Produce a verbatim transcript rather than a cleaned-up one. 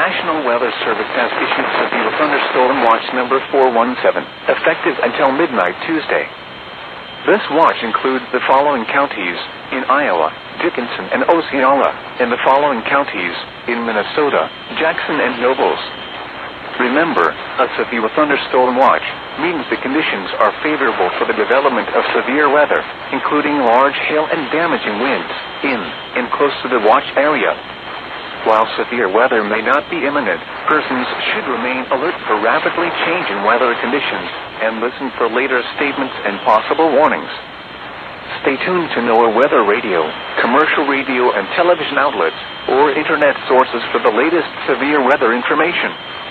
National Weather Service has issued severe thunderstorm watch number four one seven, effective until midnight Tuesday. This watch includes the following counties in Iowa, Dickinson and Osceola, and the following counties in Minnesota, Jackson and Nobles. Remember, a severe thunderstorm watch means the conditions are favorable for the development of severe weather, including large hail and damaging winds, in and close to the watch area. While severe weather may not be imminent, persons should remain alert for rapidly changing weather conditions and listen for later statements and possible warnings. Stay tuned to NOAA Weather Radio, commercial radio and television outlets, or internet sources for the latest severe weather information.